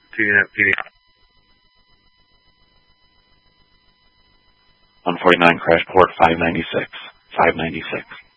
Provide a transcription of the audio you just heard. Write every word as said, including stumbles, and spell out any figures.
Two unit P D. one forty-nine crash port five ninety-six. five ninety-six.